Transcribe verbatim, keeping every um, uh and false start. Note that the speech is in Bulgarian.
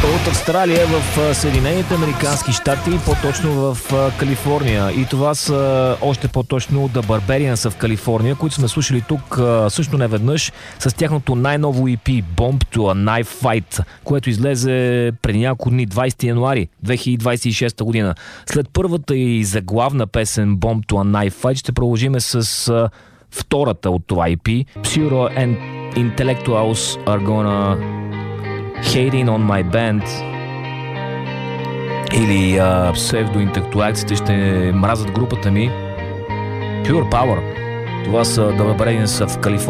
От Австралия в Съединените американски щати, по-точно в Калифорния. И това са още по-точно The Barbarians в Калифорния, които сме слушали тук също неведнъж с тяхното най-ново и пи Bomb to a Knife Fight, което излезе преди няколко дни, двайсети януари две хиляди двайсет и шеста година. След първата и заглавна песен Bomb to a Knife Fight ще продължиме с втората от това и пи. Pseudo and Intellectuals are gonna Hating on my band, или а, псевдоинтелектуалците ще мразят групата ми. Pure Power. Това са The Barbarians в Калифорния.